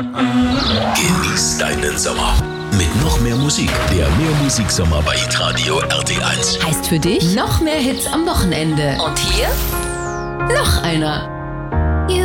Genieß deinen Sommer mit noch mehr Musik. Der Mehrmusiksommer bei Hitradio RT1. Heißt für dich noch mehr Hits am Wochenende. Und hier noch einer.